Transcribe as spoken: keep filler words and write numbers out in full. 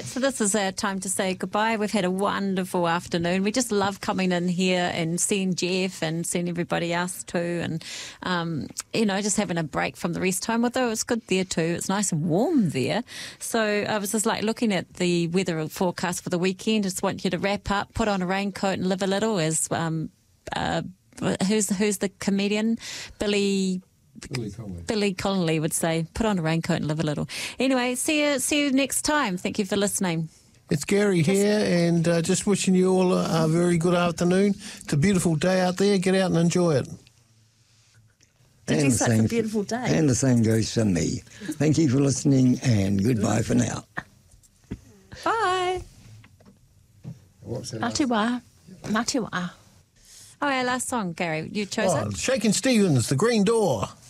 right, so this is our time to say goodbye. We've had a wonderful afternoon. We just love coming in here and seeing Jeff and seeing everybody else too, and, um, you know, just having a break from the rest time, although it's good there too. It's nice and warm there. So I was just like looking at the weather forecast for the weekend. I just want you to wrap up, put on a raincoat and live a little, as um, uh, who's, who's the comedian? Billy... Billy Connolly. Billy Connolly would say, put on a raincoat and live a little. Anyway, see you, see you next time. Thank you for listening. It's Gary here, and uh, just wishing you all a, a very good afternoon. It's a beautiful day out there. Get out and enjoy it. Did and you say same, it's a beautiful day? And the same goes for me. Thank you for listening, and goodbye for now. Bye. What's that? Mate wā. Mate wā. Oh, our last song, Gary. You chose Oh, it? Shakin' Stevens, The Green Door.